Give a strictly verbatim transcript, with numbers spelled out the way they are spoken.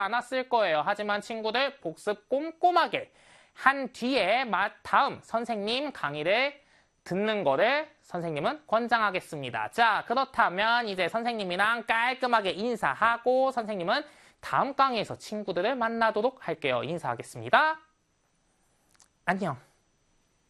않았을 거예요. 하지만 친구들 복습 꼼꼼하게 한 뒤에 다음 선생님 강의를 듣는 거를 선생님은 권장하겠습니다. 자, 그렇다면 이제 선생님이랑 깔끔하게 인사하고 선생님은 다음 강의에서 친구들을 만나도록 할게요. 인사하겠습니다. 안녕.